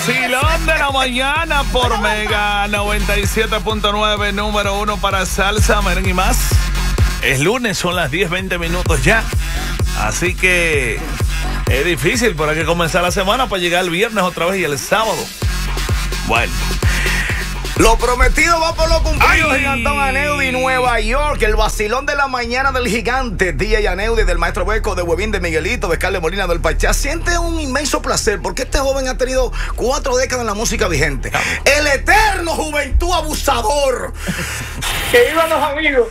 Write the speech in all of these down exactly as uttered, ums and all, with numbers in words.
vacilón de la mañana por Mega noventa y siete punto nueve, número uno para salsa, merengue y más. Es lunes, son las diez veinte minutos ya. Así que es difícil, pero hay que comenzar la semana para llegar el viernes otra vez y el sábado. Bueno. Lo prometido va por lo cumplido. Ay. Gigantón Aneudi, Nueva York. El vacilón de la mañana del gigante D J Aneudi, del maestro Beco, de Huevín, de Miguelito, de Carles Molina, del Pachá. Siente un inmenso placer porque este joven ha tenido cuatro décadas en la música vigente. El eterno juventud abusador. Que iban los amigos.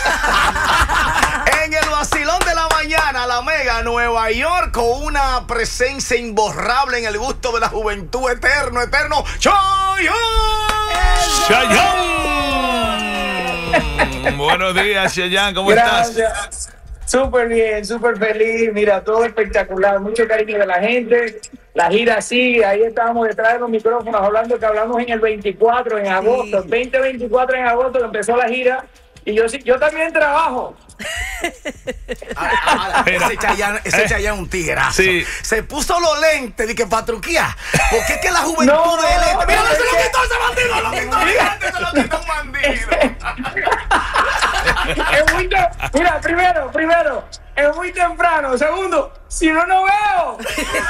En el vacilón de la mañana, la Mega Nueva York, con una presencia imborrable en el gusto de la juventud, eterno, eterno. ¡Chayanne! ¡Chayanne! Buenos días, Chayanne, ¿cómo Gracias. estás? Súper bien, súper feliz. Mira, todo espectacular. Mucho cariño de la gente. La gira sigue. Ahí estábamos detrás de los micrófonos hablando que hablamos en el veinticuatro, en agosto. Sí. veinte veinticuatro en agosto que empezó la gira. Y yo, sí- yo también trabajo. Ah, ah, ese Chayanne, ese Eh. Chayanne es un tigrazo. Sí. Se puso los lentes de que patruquía. Porque es que la juventud No, de él. no, Mira, no, se lo es quitó ese bandido, lo quitó gigante, se lo quitó un bandido. Es muy te- Mira, primero, primero, es muy temprano. Segundo, si no, no veo.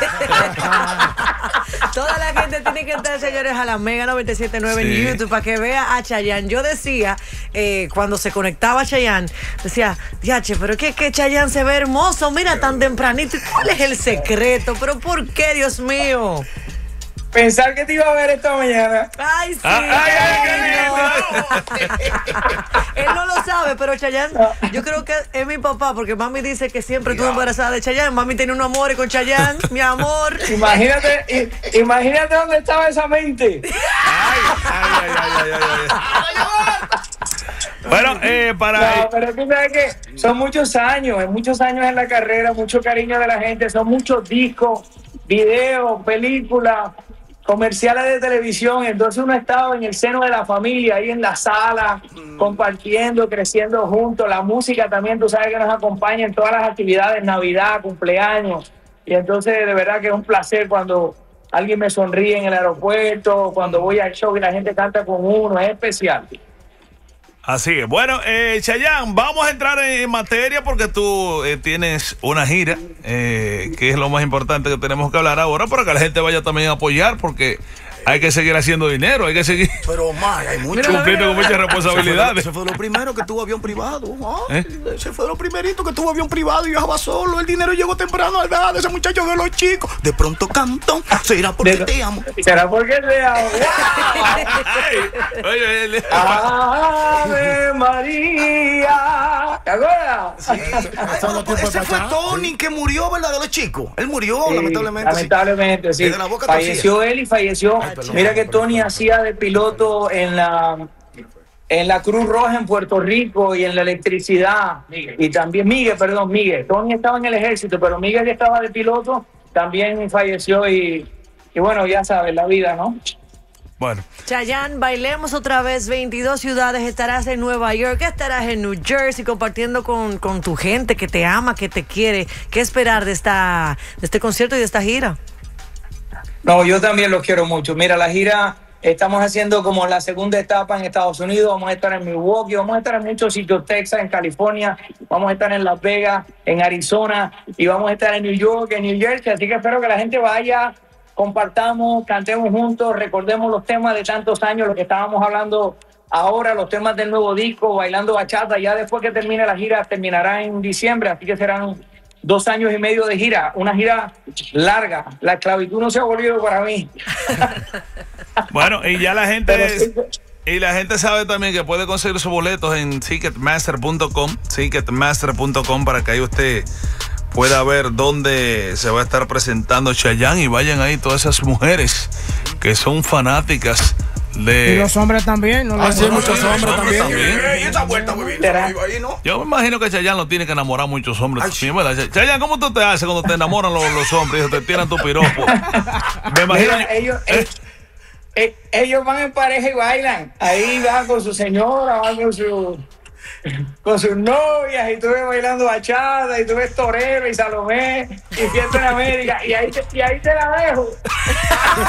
Toda la gente tiene que entrar, señores, a la Mega noventa y siete punto nueve Sí. en YouTube para que vea a Chayanne. Yo decía, eh, cuando se conectaba a Chayanne, decía, diache, pero es que, que Chayanne se ve hermoso, mira, tan tempranito. ¿Cuál es el secreto? ¿Pero por qué, Dios mío? Pensar que te iba a ver esta mañana. Ay, sí. Ah, ay, ay, qué no. Él no lo sabe, pero Chayanne, yo creo que es mi papá, porque mami dice que siempre estuvo embarazada de Chayanne. Mami tiene un amor con Chayanne, mi amor. Imagínate, i- imagínate dónde estaba esa mente. Ay, ay, ay, ay, ay, ay. Bueno, eh, para... No, pero tú sabes que son muchos años, es muchos años en la carrera, mucho cariño de la gente, son muchos discos, videos, películas, comerciales de televisión. Entonces uno ha estado en el seno de la familia, ahí en la sala, compartiendo, creciendo juntos. La música también, tú sabes que nos acompaña en todas las actividades, Navidad, cumpleaños. Y entonces de verdad que es un placer cuando alguien me sonríe en el aeropuerto, cuando voy al show y la gente canta con uno, es especial. Así es. Bueno, eh, Chayanne, vamos a entrar en materia porque tú eh, tienes una gira, eh, que es lo más importante que tenemos que hablar ahora, para que la gente vaya también a apoyar, porque hay que seguir haciendo dinero, hay que seguir Pero más, hay mucho. cumpliendo con muchas Ese fue, responsabilidades. ese fue lo primero que tuvo avión privado. ¿Ah? ¿Eh? Ese fue lo primerito que tuvo avión privado y viajaba solo. El dinero llegó temprano a la edad de ese muchacho de los chicos. De pronto cantó. Será porque De- te amo. ¿Será porque te amo? Ay, oye, él- Ave María. ¿Te acuerdas? Ese fue Tony que murió, ¿verdad? De los chicos. Él murió, Sí, lamentablemente. sí. lamentablemente, sí. Y de la boca Falleció él y falleció. Ay, perdón. Mira que Tony hacía de piloto en la en la Cruz Roja en Puerto Rico y en la electricidad. Y también Miguel, perdón, Miguel. Tony estaba en el ejército, pero Miguel que estaba de piloto también falleció y, y bueno, ya sabes, la vida, ¿no? Bueno, Chayanne, bailemos otra vez, veintidós ciudades, estarás en Nueva York, estarás en New Jersey compartiendo con, con tu gente que te ama, que te quiere. ¿Qué esperar de, esta, de este concierto y de esta gira? No, yo también los quiero mucho. Mira, la gira estamos haciendo como la segunda etapa en Estados Unidos. Vamos a estar en Milwaukee, vamos a estar en muchos sitios, Texas, en California, vamos a estar en Las Vegas, en Arizona y vamos a estar en New York, en New Jersey. Así que espero que la gente vaya, compartamos, cantemos juntos, recordemos los temas de tantos años, lo que estábamos hablando ahora, los temas del nuevo disco, Bailando Bachata. Ya después que termine la gira, terminará en diciembre, así que serán dos años y medio de gira, una gira larga. La esclavitud no se ha volvido para mí. bueno, y ya la gente Pero es- sí, y la gente sabe también que puede conseguir sus boletos en ticketmaster punto com, ticketmaster punto com, para que ahí usted pueda ver dónde se va a estar presentando Chayanne y vayan ahí todas esas mujeres que son fanáticas de... Y los hombres también, ¿no? Ah, sí, Los- muchos los hombres hombres también. también. Y esa vuelta, huevito, ¿Será? ahí, ¿no? Yo me imagino que Chayanne lo tiene que enamorar a muchos hombres Ay, también, ¿verdad? Chayanne, ¿cómo tú te haces cuando te enamoran los, los hombres y te tiran tu piropo? Me imagino... Mira, ellos, eh, eh, ellos van en pareja y bailan. Ahí van con su señora, van con su con sus novias, y tú ves bailando bachata, y tú ves Torero y Salomé y Fiesta en América, y ahí te, y ahí te la dejo.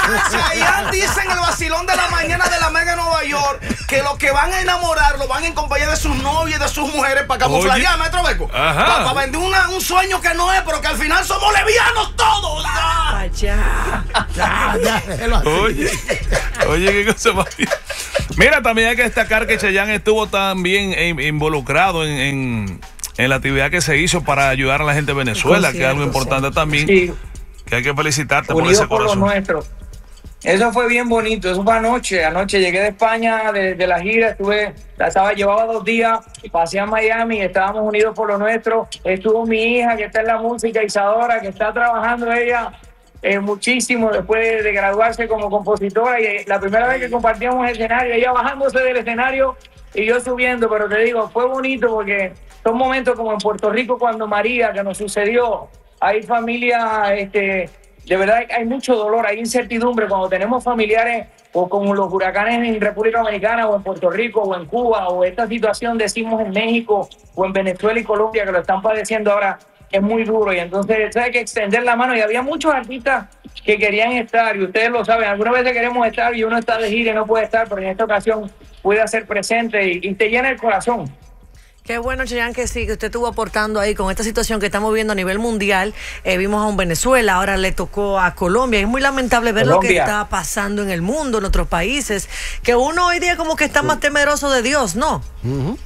Chayanne dice en el vacilón de la mañana de la Mega en Nueva York que los que van a enamorar lo van en compañía de sus novias y de sus mujeres para camuflajear, maestro Beco. Para pa vender una, un sueño que no es, pero que al final somos levianos todos. Ah, ya. Ya, ya, déjelo así. Oye, oye, qué cosa más bien. Mira, también hay que destacar que Chayanne estuvo también in- involucrado en, en, en la actividad que se hizo para ayudar a la gente de Venezuela, que es algo importante también, Sí, que hay que felicitarte por unidos ese por lo corazón. nuestro. Eso fue bien bonito, eso fue anoche. Anoche llegué de España, de, de la gira, estuve, la estaba, llevaba dos días, pasé a Miami, estábamos unidos por lo nuestro. Estuvo mi hija, que está en la música, Isadora, que está trabajando ella eh, muchísimo después de, de graduarse como compositora. Y eh, la primera vez que compartíamos escenario, ella bajándose del escenario y yo subiendo, pero te digo, fue bonito porque son momentos como en Puerto Rico cuando María, que nos sucedió, hay familia, este... de verdad hay mucho dolor, hay incertidumbre cuando tenemos familiares o como los huracanes en República Dominicana o en Puerto Rico o en Cuba o esta situación decimos en México o en Venezuela y Colombia que lo están padeciendo ahora, es muy duro y entonces hay que extender la mano y había muchos artistas que querían estar y ustedes lo saben, algunas veces queremos estar y uno está de gira y no puede estar, pero en esta ocasión puede hacer presente y, y te llena el corazón. Qué bueno, Chayanne, que sí, que usted estuvo aportando ahí con esta situación que estamos viendo a nivel mundial. Eh, vimos a un Venezuela, ahora le tocó a Colombia. Es muy lamentable ver Colombia. Lo que está pasando en el mundo, en otros países, que uno hoy día como que está más temeroso de Dios, ¿no? Uh-huh.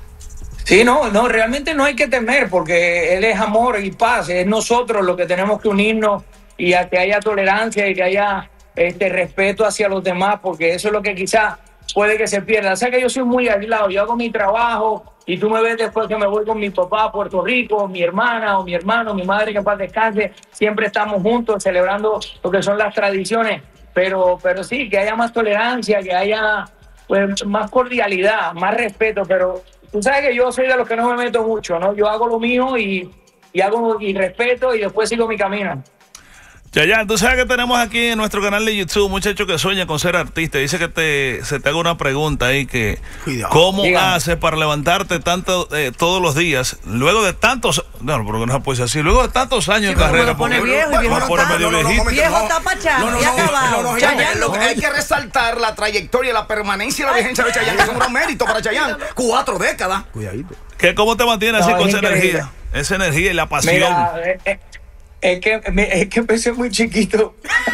Sí, no, no, realmente no hay que temer porque Él es amor y paz. Es nosotros los que tenemos que unirnos y a que haya tolerancia y que haya este respeto hacia los demás, porque eso es lo que quizás puede que se pierda. O sea que yo soy muy aislado, yo hago mi trabajo y tú me ves después que me voy con mi papá a Puerto Rico, mi hermana o mi hermano, mi madre que en paz descanse, siempre estamos juntos celebrando lo que son las tradiciones, pero, pero sí, que haya más tolerancia, que haya pues, más cordialidad, más respeto, pero tú sabes que yo soy de los que no me meto mucho, ¿no? Yo hago lo mío y, y hago y respeto y después sigo mi camino. Chayanne, tú sabes que tenemos aquí en nuestro canal de YouTube un muchacho que sueña con ser artista. Dice que te, se te haga una pregunta ahí que Cuidado. ¿cómo Dígame. haces para levantarte tanto eh, todos los días luego de tantos, no, porque no se puede decir así, luego de tantos años Sí, de carrera? lo pone porque- viejo y viejo me no pone está. medio No, no, no, viejito. momento, Viejo no. está pachado, No, no, y no, acabado. no, no, Chayanne, lo que hay que resaltar la trayectoria, la permanencia y la vigencia de Chayanne, que es un gran mérito para Chayanne. Cuatro décadas. Cuidadito. ¿Qué, ¿Cómo te mantienes así No, con es esa increíble. energía? Esa energía y la pasión. Mira, eh, eh, es que, me- es que empecé muy chiquito.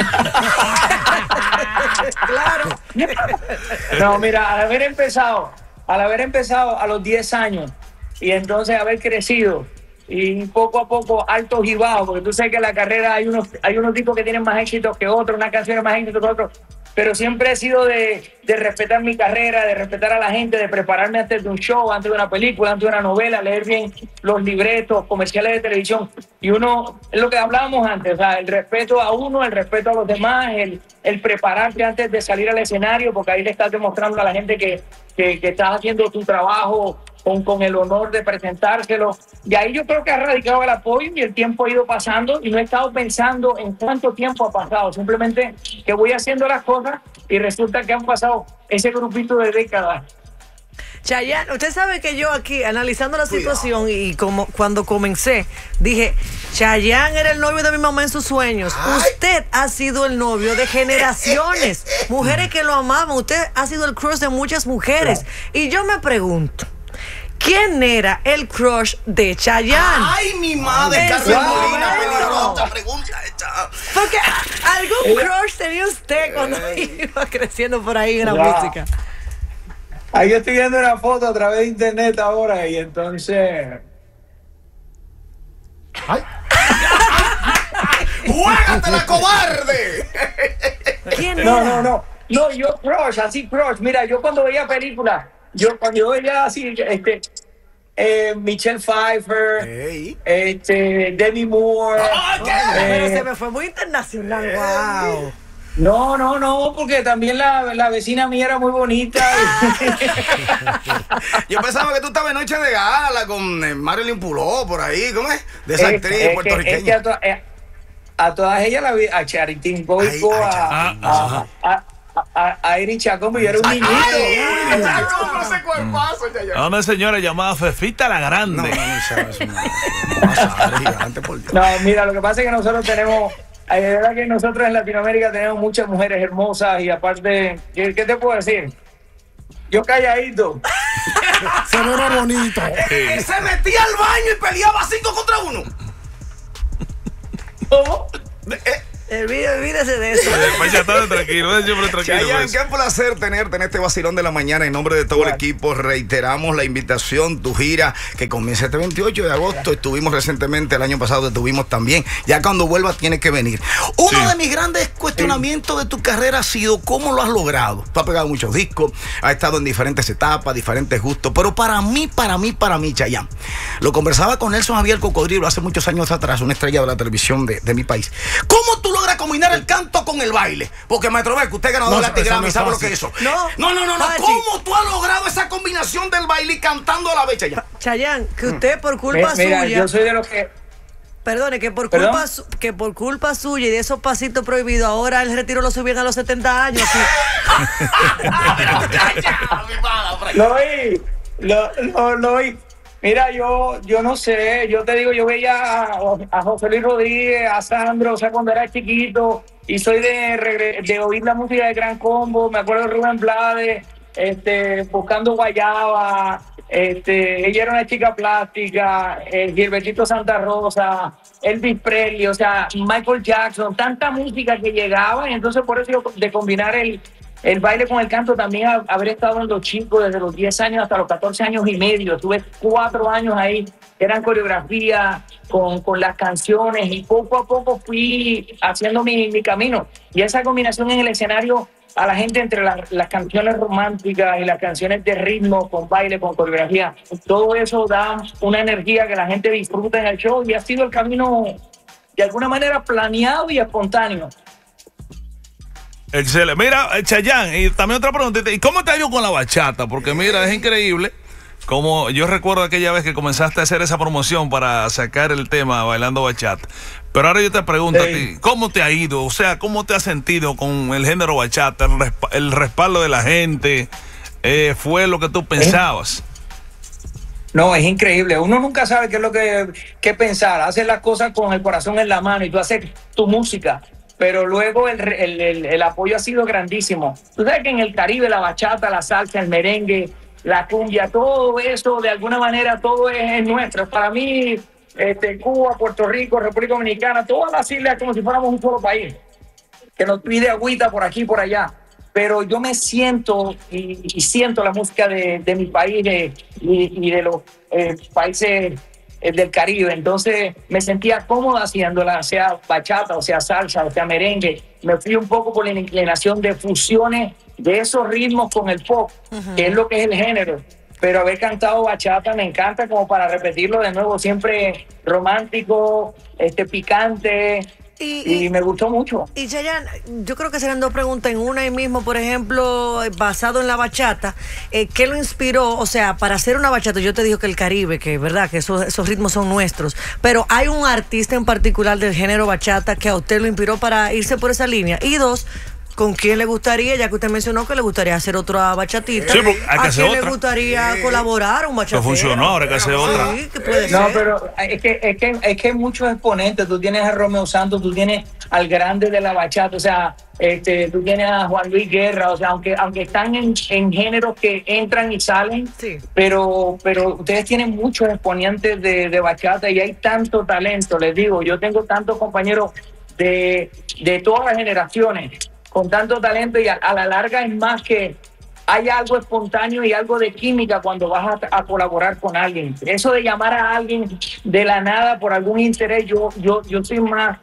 Claro. No, mira, al haber empezado, al haber empezado a los diez años y entonces haber crecido y poco a poco altos y bajos, porque tú sabes que en la carrera hay unos, hay unos tipos que tienen más éxitos que otros, unas canciones más éxitos que otros, pero siempre he sido de, de respetar mi carrera, de respetar a la gente, de prepararme antes de un show, antes de una película, antes de una novela, leer bien los libretos, comerciales de televisión. Y uno, es lo que hablábamos antes, o sea, el respeto a uno, el respeto a los demás, el, el prepararte antes de salir al escenario, porque ahí le estás demostrando a la gente que, que, que estás haciendo tu trabajo con, con el honor de presentárselo. Y ahí yo creo que ha radicado el apoyo y el tiempo ha ido pasando y no he estado pensando en cuánto tiempo ha pasado, simplemente que voy haciendo las cosas y resulta que han pasado ese grupito de décadas. Chayanne, usted sabe que yo aquí, analizando la situación y como cuando comencé, dije, Chayanne era el novio de mi mamá en sus sueños. Ay. Usted ha sido el novio de generaciones. Mujeres que lo amaban. Usted ha sido el crush de muchas mujeres. Y yo me pregunto, ¿quién era el crush de Chayanne? Ay, mi madre, ¿En Carmen serio? Molina, peligrosa pregunta hecha. Porque algún crush tenía usted cuando iba creciendo por ahí en la Ya. música. Ahí yo estoy viendo una foto a través de internet ahora y entonces... Ay, ¡Juégatela, cobarde! ¿Quién era? No, no, no. No, yo crush, así crush. Mira, yo cuando veía películas, yo cuando yo veía así, este, eh, Michelle Pfeiffer, Ey. este, Demi Moore. ¡Ay, qué! Pero eh, se me fue muy internacional, wow. no, no, no, porque también la, la vecina mía era muy bonita. Yo pensaba que tú estabas en Noche de Gala con eh, Marilyn Puló por ahí, ¿cómo es? De esa Es- actriz es que- es que puertorriqueña. a, to- eh, a todas ellas la vi, a Charitín Boico, Ay, ay, a, Charitín, a, a, a, a Eri Chacón, yo era un niñito. ¡Ay! ¡Chaco, ese cuerpazo, Chayanne! A una señora llamada Fefita la No, Grande. no, no, esa es una... una sangre gigante, por Dios. No, mira, lo que pasa es que nosotros tenemos de verdad que nosotros en Latinoamérica tenemos muchas mujeres hermosas y aparte, ¿qué, qué te puedo decir? Yo calladito. Se ve bonito. Él se metía al baño y peleaba cinco contra uno. ¿Cómo? Eh, Olvídese de eso. Pachatón, tranquilo, siempre tranquilo. Chayanne, pues. qué placer tenerte en este vacilón de la mañana. En nombre de todo el equipo, reiteramos la invitación, tu gira que comienza este veintiocho de agosto. Estuvimos recientemente, el año pasado estuvimos también. Ya cuando vuelvas tienes que venir. Uno Sí. de mis grandes cuestionamientos de tu carrera ha sido cómo lo has logrado. Tú has pegado muchos discos, has estado en diferentes etapas, diferentes gustos. Pero para mí, para mí, para mí, Chayanne, lo conversaba con Nelson Javier Cocodrilo hace muchos años atrás, una estrella de la televisión de, de mi país. ¿Cómo tú logras combinar el canto con el baile? Porque Maestro Beco, usted ganador No, de la eso no Grammy, es ¿sabe lo fácil. que es eso? No. no, no, no, no. Pachi. ¿Cómo tú has logrado esa combinación del baile y cantando a la vez, Chayanne? Chayanne, que usted por culpa Mira, suya. yo soy de los que... Perdone, que por ¿Perdón? culpa su- que por culpa suya y de esos pasitos prohibidos, ahora el retiro lo subían a los setenta años. Sí. Lo oí, lo, lo, lo oí. Mira, yo, yo no sé, yo te digo, yo veía a, a José Luis Rodríguez, a Sandro, o sea, cuando era chiquito, y soy de, regre- de oír la música de Gran Combo, me acuerdo de Rubén Blades, este, Buscando Guayaba, este, ella era una chica plástica, eh, Gilbertito Santa Rosa, Elvis Presley, o sea, Michael Jackson, tanta música que llegaba, y entonces por eso yo, de combinar el El baile con el canto también, a- haber estado en los chicos desde los diez años hasta los catorce años y medio. Tuve cuatro años ahí, eran coreografía con, con las canciones y poco a poco fui haciendo mi, mi camino. Y esa combinación en el escenario a la gente entre las, las canciones románticas y las canciones de ritmo, con baile, con coreografía, todo eso da una energía que la gente disfruta en el show y ha sido el camino de alguna manera planeado y espontáneo. Excelente. Mira, eh, Chayanne, y también otra pregunta. ¿Y cómo te ha ido con la bachata? Porque mira, es increíble. Como yo recuerdo aquella vez que comenzaste a hacer esa promoción para sacar el tema Bailando Bachata. Pero ahora yo te pregunto Sí. a ti, ¿cómo te ha ido? O sea, ¿cómo te has sentido con el género bachata? El, resp- el respaldo de la gente, eh, ¿fue lo que tú pensabas? No, es increíble. Uno nunca sabe qué es lo que, qué pensar. Haces las cosas con el corazón en la mano y tú haces tu música. Pero luego el, re- el, el, el apoyo ha sido grandísimo. Tú sabes que en el Caribe la bachata, la salsa, el merengue, la cumbia, todo eso, de alguna manera, todo es, es nuestro. Para mí, este, Cuba, Puerto Rico, República Dominicana, todas las islas como si fuéramos un solo país, que nos pide agüita por aquí y por allá. Pero yo me siento y, y siento la música de, de mi país de, y, y de los eh, países eh, del Caribe. Entonces me sentía cómoda haciéndola, sea bachata, o sea salsa, o sea merengue. Me fui un poco por la inclinación de fusiones de esos ritmos con el pop, uh-huh. que es lo que es el género. Pero haber cantado bachata me encanta como para repetirlo de nuevo, siempre romántico, este picante. Y, y, y me gustó mucho. Y Chayanne, yo creo que serán dos preguntas en una y mismo. Por ejemplo, basado en la bachata, eh, ¿qué lo inspiró? O sea, para hacer una bachata, yo te digo que el Caribe, que verdad, que esos, esos ritmos son nuestros, pero hay un artista en particular del género bachata que a usted lo inspiró para irse por esa línea. Y dos, ¿con quién le gustaría, ya que usted mencionó que le gustaría hacer otra bachatita? Sí, hay que ¿A hacer quién otra. le gustaría sí. colaborar un bachatero? Que funcionó, ahora hay que hacer otra. Sí, que puede no, ser. pero es que, es, que, es que hay muchos exponentes. Tú tienes a Romeo Santos, tú tienes al grande de la bachata, o sea, este, tú tienes a Juan Luis Guerra, o sea, aunque, aunque están en, en géneros que entran y salen, sí. pero, pero ustedes tienen muchos exponentes de, de bachata y hay tanto talento, les digo, yo tengo tantos compañeros de, de todas las generaciones con tanto talento y a, a la larga es más que hay algo espontáneo y algo de química cuando vas a, a colaborar con alguien. Eso de llamar a alguien de la nada por algún interés, yo, yo, yo soy más,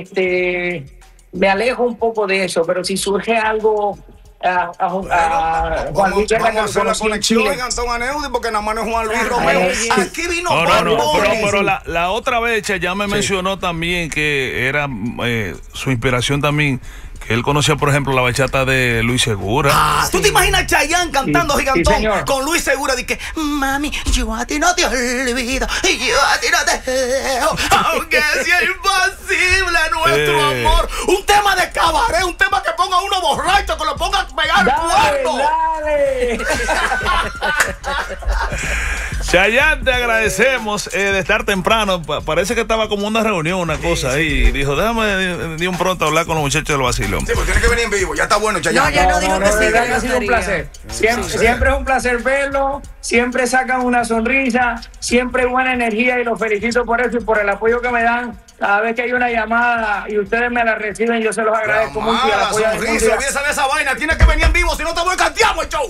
este, me alejo un poco de eso, pero si surge algo a, a, bueno, a Juan vamos, Luis Guerra, vamos a hacer la conexión en Antón Aneudi porque nada más no es Juan Luis Romeo. Ay, Aquí vino no, no, no, pero, pero sí. la, la otra vez ya me sí. mencionó también que era eh, su inspiración también, que él conocía, por ejemplo, la bachata de Luis Segura. Ah, sí. ¿Tú te imaginas a Chayanne cantando sí, Gigantón sí, con Luis Segura? De que, mami, yo a ti no te olvido y yo a ti no te dejo, aunque sea imposible nuestro eh. amor. Un tema de cabaret, un tema que ponga uno borracho, que lo ponga a pegar el cuerno. ¡Dale, dale! Chayanne, te agradecemos eh, de estar temprano. Pa- parece que estaba como una reunión, una cosa ahí. Y dijo, déjame de, de un pronto hablar con los muchachos del vacilón. Sí, pues tiene que venir en vivo. Ya está bueno, Chayanne. No, ya no dijo que sí, de verdad que que ha sido un quería. placer. Siempre, Sí, sí. siempre es un placer verlo, siempre sacan una sonrisa, siempre buena energía y los felicito por eso y por el apoyo que me dan. Cada vez que hay una llamada y ustedes me la reciben, yo se los agradezco mucho y el Mala apoyo de sonrisa, mucha- olvídese de esa vaina. Tiene que venir en vivo, si no te voy a cantear el show.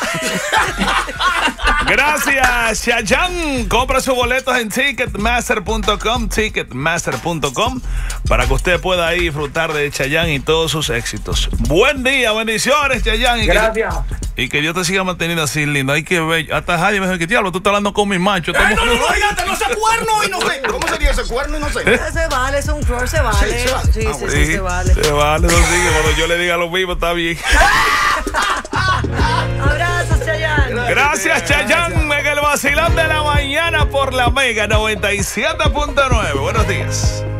Gracias, Chayanne. Compra sus boletos en ticketmaster punto com, ticketmaster punto com, para que usted pueda ahí disfrutar de Chayanne y todos sus éxitos. Buen día, bendiciones, Chayanne. Y que- Gracias. Y que Dios te siga manteniendo así, lindo. Hay que ver. Hasta Jaime me dijo que diablo, tú estás hablando con mi macho. ¡Eh, no, no, no, oígate, no sé cuerno inocente! ¿Cómo sería ese cuerno inocente? Se vale, es un crush, se vale. Sí, se vale. Sí, Ah, sí, bueno. sí, se vale. Se vale, no sigue. Cuando yo le diga lo mismo, está bien. Abrazos, Chayanne. Gracias, Chayanne, en el vacilón de la mañana por la Mega noventa y siete punto nueve. Buenos días.